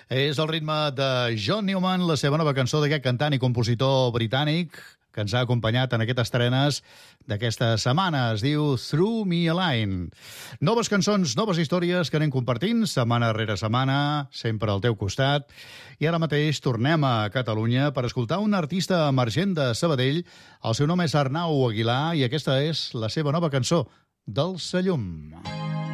És el ritme de John Newman, la seva nova cançó d'aquest cantant i compositor britànic que ens ha acompanyat en aquestes estrenes d'aquesta setmana. Es diu Through Me a Line. Noves cançons, noves històries que anem compartint setmana rere setmana, sempre al teu costat. I ara mateix tornem a Catalunya per escoltar un artista emergent de Sabadell. El seu nom és Arnau Aguilar i aquesta és la seva nova cançó, Dolça Llum.